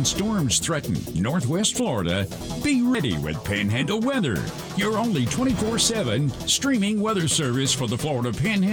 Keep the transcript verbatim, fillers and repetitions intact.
and storms threaten Northwest Florida, be ready with Panhandle Weather, your only twenty-four seven streaming weather service for the Florida Panhandle